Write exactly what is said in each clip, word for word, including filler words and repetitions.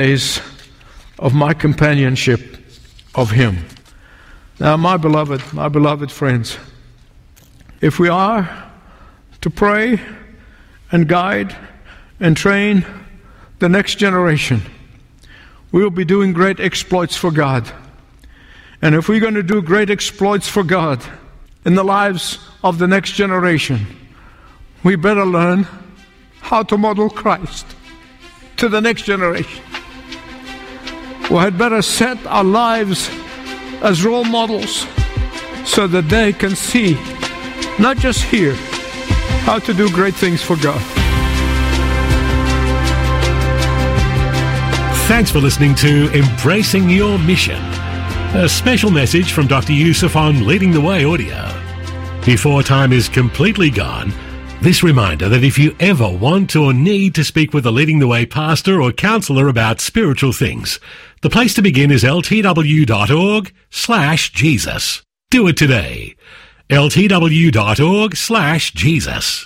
days of my companionship of Him. Now, my beloved, my beloved friends, if we are to pray and guide and train the next generation, we will be doing great exploits for God. And if we're going to do great exploits for God in the lives of the next generation, we better learn how to model Christ to the next generation. We had better set our lives as role models so that they can see, not just hear, how to do great things for God. Thanks for listening to Embracing Your Mission, a special message from Doctor Youssef on Leading the Way audio. Before time is completely gone, this reminder that if you ever want or need to speak with a Leading the Way pastor or counselor about spiritual things, the place to begin is ltw.org slash Jesus. Do it today. ltw.org slash Jesus.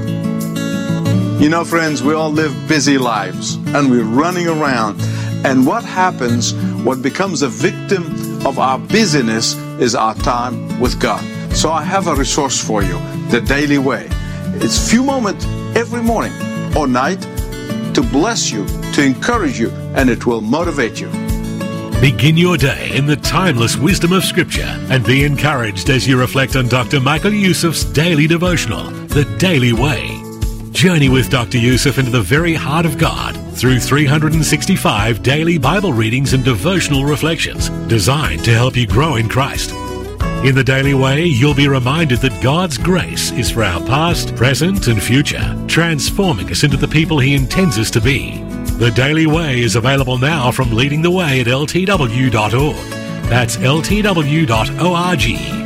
You know, friends, we all live busy lives, and we're running around. And what happens, what becomes a victim of our busyness is our time with God. So I have a resource for you, The Daily Way. It's a few moments every morning or night to bless you, to encourage you, and it will motivate you. Begin your day in the timeless wisdom of Scripture and be encouraged as you reflect on Doctor Michael Youssef's daily devotional, The Daily Way. Journey with Doctor Youssef into the very heart of God through three hundred sixty-five daily Bible readings and devotional reflections designed to help you grow in Christ. In The Daily Way, you'll be reminded that God's grace is for our past, present, and future, transforming us into the people He intends us to be. The Daily Way is available now from Leading the Way at l t w dot org. That's l t w dot org.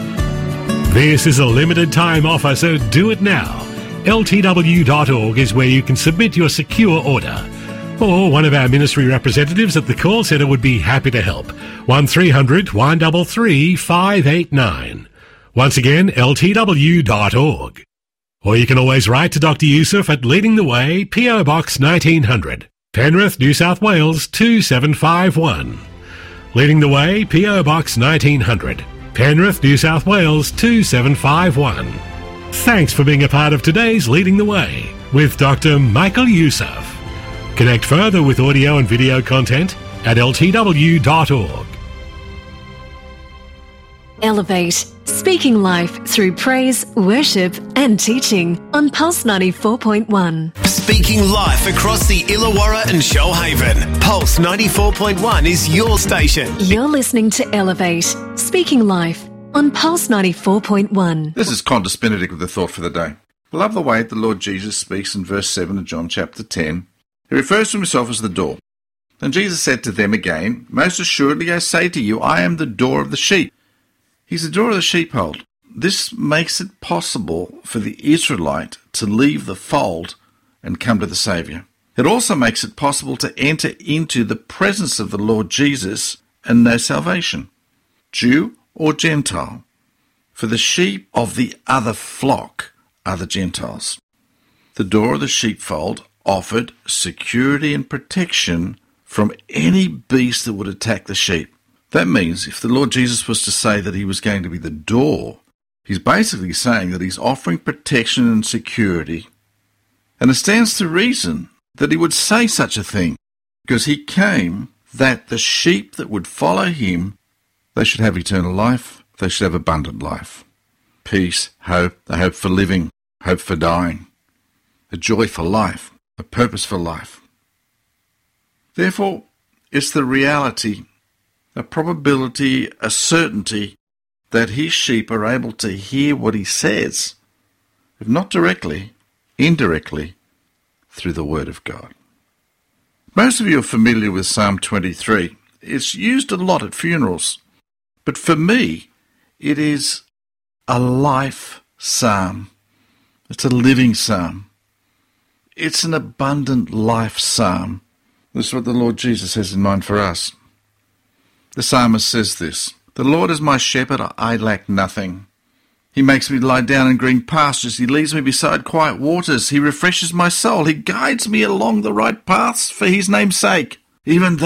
This is a limited time offer, so do it now. l t w dot org is where you can submit your secure order. Or one of our ministry representatives at the call centre would be happy to help. one three hundred, one three three, five eight nine. Once again, l t w dot org. Or you can always write to Doctor Youssef at Leading the Way, P O Box nineteen hundred, Penrith, New South Wales two seven five one. Leading the Way, P O Box nineteen hundred, Penrith, New South Wales two seven five one. Thanks for being a part of today's Leading the Way with Doctor Michael Youssef. Connect further with audio and video content at l t w dot org. Elevate, speaking life through praise, worship and teaching on Pulse ninety-four point one. Speaking life across the Illawarra and Shoalhaven. Pulse ninety-four point one is your station. You're listening to Elevate, speaking life on Pulse ninety-four point one. This is Qantas Benedict with the thought for the day. I love the way the Lord Jesus speaks in verse seven of John chapter ten. He refers to himself as the door. And Jesus said to them again, "Most assuredly I say to you, I am the door of the sheep." He's the door of the sheepfold. This makes it possible for the Israelite to leave the fold and come to the Saviour. It also makes it possible to enter into the presence of the Lord Jesus and know salvation, Jew or Gentile. For the sheep of the other flock are the Gentiles. The door of the sheepfold offered security and protection from any beast that would attack the sheep. That means if the Lord Jesus was to say that he was going to be the door, he's basically saying that he's offering protection and security. And it stands to reason that he would say such a thing, because he came that the sheep that would follow him, they should have eternal life, they should have abundant life. Peace, hope, a hope for living, hope for dying, a joy for life, a purpose for life. Therefore, it's the reality, a probability, a certainty that his sheep are able to hear what he says, if not directly, indirectly, through the Word of God. Most of you are familiar with Psalm twenty-three. It's used a lot at funerals, but for me, it is a life psalm. It's a living psalm. It's an abundant life psalm. This is what the Lord Jesus has in mind for us. The psalmist says this, "The Lord is my shepherd, I lack nothing. He makes me lie down in green pastures. He leads me beside quiet waters. He refreshes my soul. He guides me along the right paths for his name's sake. even